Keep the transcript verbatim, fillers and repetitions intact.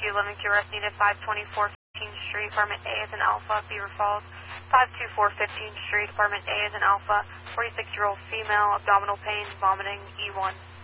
two, living to arrest needed, five twenty-four fifteenth Street, Apartment A is an Alpha, Beaver Falls. five twenty-four fifteenth Street, Apartment A is an Alpha, forty-six-year-old female, abdominal pain, vomiting, E one.